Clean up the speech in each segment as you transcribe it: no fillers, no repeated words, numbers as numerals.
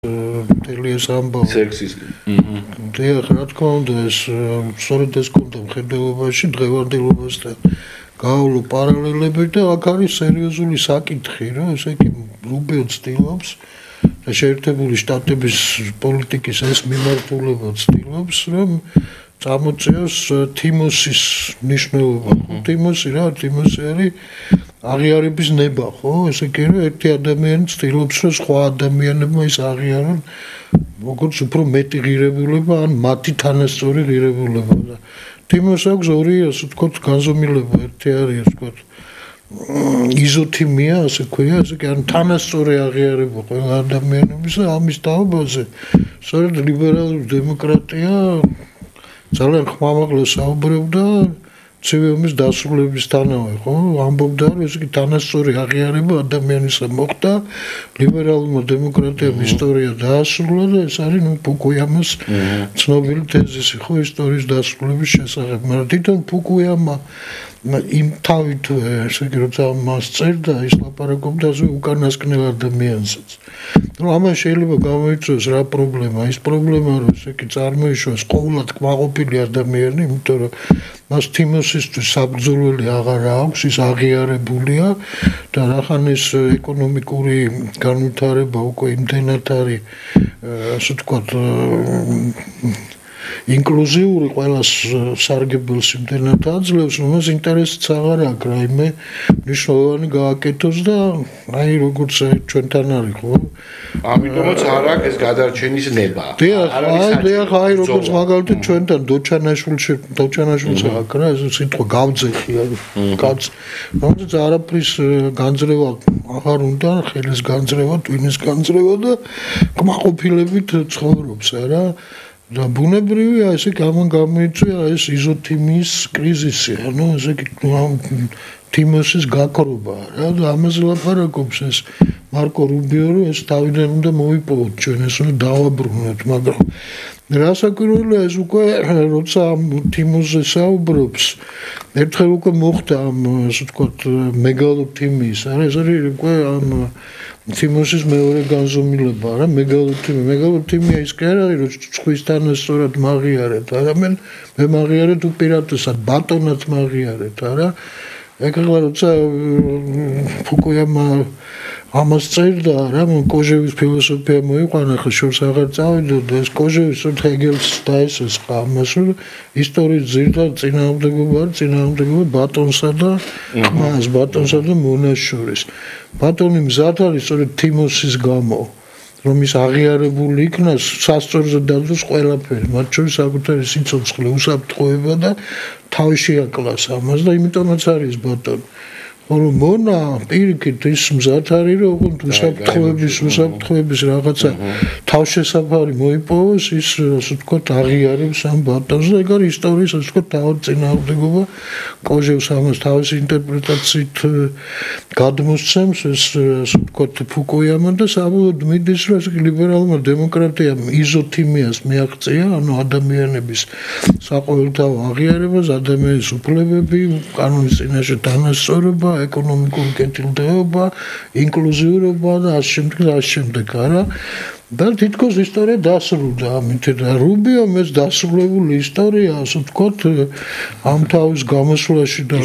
ტელიეს ამბავი სექსისტი. დიახ, რა თქმა უნდა, ეს სწორედ ეს კონდა მხედველობაში დღევანდელობასთან გაავლო პარალელები და აქ არის სერიოზული საკითხი, რომ ესე იგი რუბიო ცდილობს და შეერთებული შტატების პოლიტიკის ეს მიმართულება ცდილობს, რომ წამოწიოს თიმოსის მნიშვნელობა. თიმოსი რა, თიმოსი არის აღიარების ნება, ხო? ესე იგი, რომ ერთი ადამიანი ცდილობს, რომ სხვა ადამიანებმა ის აღიარონ, როგორც უფრო მეტი ღირებულება, ან მათი თანასწორი ღირებულება და თიმოს აქვს ორი, ასე ვთქვათ, განზომილება, ერთი არის, ასე ვთქვათ, იზოთიმია, ასე ქვია, ასე კი, ან თანასწორი აღიარება ყველა ადამიანების და ამის თაობაზე, სწორედ ლიბერალური დემოკრატია ძალიან ხმამაღლა საუბრობდა ცივი ომის დასრულებისთანავე, ხო? ამბობდა, რომ ეს კი თანასწორი აღიარება ადამიანისა მოხდა, ლიბერალურმა დემოკრატიამ ისტორია დაასრულა და ეს არის ფუკუიამას ცნობილი თეზისი, ხო, ისტორიის დასრულების შესახებ. მაგრამ თვითონ ფუკუიამა იმ თავით, ესე იგი, როცა მას წერდა, ის ლაპარაკობდა უკანასკნელ ადამიანსაც. რომ ამან შეიძლება გამოიწვიოს რა პრობლემა? ის პრობლემა, რომ ესე იგი წარმოიშვას ყოველად კმაყოფილი ადამიანი, იმიტომ რომ მას თიმოსისთვის საბრძოლველი აღარ აქვს, ის აღიარებულია და რახან ეს ეკონომიკური განვითარება უკვე იმდენად არის, ასე ვთქვათ, ინკლუზიური ყველას სარგებელს იმდენად აძლევს, რომ მას ინტერესიც აღარ აქვს რაიმე მნიშვნელოვანი გააკეთოს და აი როგორც ჩვენთან არის, ხო? ამიტომაც არ აქვს ეს გადარჩენის ნება. დიახ, აი როგორც მაგალითად ჩვენთან დოჩანაშვილს აქვს რა, ეს სიტყვა გავძეხი არის, კაც. რომელზეც არაფრის განძრევა აღარ უნდა, ხელის განძრევა, ტვინის განძრევა და კმაყოფილებით ცხოვრობს, არა? და ბუნებრივია ესე გამოიწვია ეს იზოთიმიის კრიზისი, ანუ ესე თიმოსის გაქრობა რა და ამაზე ლაპარაკობს ეს მარკო რუბიო, რომ ეს თავიდან უნდა მოიპოვოთ ჩვენ ეს უნდა დავაბრუნოთ, მაგრამ რასაკვირველია ეს უკვე როცა თიმოსზე საუბრობს, ერთხელ უკვე მოხდა ამ ასე ვთქვათ მეგალოთიმიის, არა ეს არის უკვე ამ თიმოსის მეორე განზომილება, რა მეგალოთიმია ის კი არ არის, რომ სხვისთან სწორად მაღიარეთ, არამედ მე მაღიარეთ უპირატესად, ბატონად მაღიარეთ, არა? ეხლა როცა ფუკუიამა ამას წერდა, რა კოჟევის ფილოსოფია მოიყვანა, ხა შორს აღარ წავიდოდა, ეს კოჟევის ჰეგელს დაესესყა ამას, რომ ისტორიის ძირითად წინააღმდეგობა ბატონსა და ყმას, ბატონსა და მონას შორის. ბატონი მზად არის სწორედ თიმოსის გამო, რომ ის აღიარებული იქნა, სასწორზე დადოს ყველაფერი, მათ შორის საკუთარი სიცოცხლე, უსაფრთხოება და თავი შეაკლას ამას და იმიტომაც არის ბატონი. ხოლო მონა პირიქით ის მზად არის, რომ უსაფრთხოების რაღაცა თავშესაფარი მოიპოვოს, ის ასე ვთქვათ აღიარებს ამ ბატონს და ეგ არის ისტორიის ასე ვთქვათ თავი წინააღმდეგობა კოჟევს ამას თავისი ინტერპრეტაციით გადმოსცემს ეს ასე ვთქვათ ფუკუიამა და საბოლოოდ მიდის, რომ ეს ლიბერალურმა დემოკრატიამ იზოთიმიას მიაღწია, ანუ ადამიანების საყოველთაო აღიარებას, ადამიანის უფლებები, კანონის წინაშე თანასწორობა, ეკონომიკური კეთილდღეობა, ინკლუზიურობა და ასე შემდეგ, არა? და თითქოს ისტორია დასრულდა ამით და რუბიომ ეს დასრულებული ისტორია, ასე ვთქვათ, ამ თავის გამოსვლაში და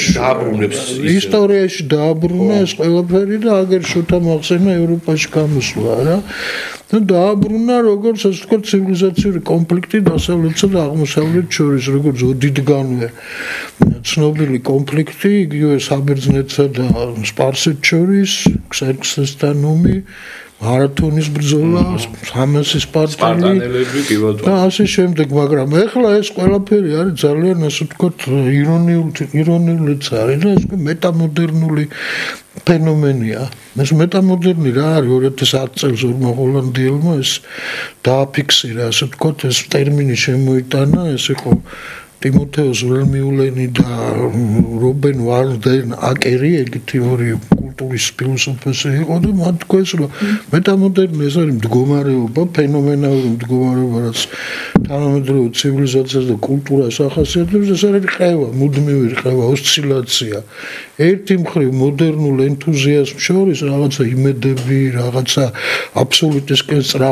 ისტორიაში დააბრუნა ეს ყველაფერი და აგერ შოთა მახსენა ევროპაში გამოსვლა, რა? და დააბრუნა როგორც ასე ვთქვათ ცივილიზაციური კონფლიქტი დასავლეთსა და აღმოსავლეთს შორის, როგორც ოდითგანვე ცნობილი კონფლიქტი, იგივე საბერძნეთსა და სპარსეთს შორის, ქსერქსესთან ომი, მარათონის ბრძოლა, ჰამასის პარტიები და ასე შემდეგ, მაგრამ ეხლა ეს ყველაფერი არის ძალიან ასე ვთქვათ ირონიულიც არის და ეს მეტამოდერნული ფენომენია. ეს მეტამოდერნი რა არის 2010 წელს ორმო ჰოლანდიელმა ეს დააფიქსირა, ასე ვთქვათ, ეს ტერმინი შემოიტანა, ეს იყო ტიმოთეუს ველმიულენი და რობენ ვარდენ აკერი, ეგეთი ორი კულტურის ფილოსოფოსი იყო და მათ თქვეს რომ მეტამოდერნი ეს არის მდგომარეობა, ფენომენალური მდგომარეობა, რაც თანამედროვე ცივილიზაციას და კულტურას ახასიათებს, ეს არის ყევა, მუდმივი ყევა, ოსცილაცია. ერთი მხრივ მოდერნულ ენთუზიაზმს შორის რაღაცა იმედები, რაღაცა აბსოლუტისკენ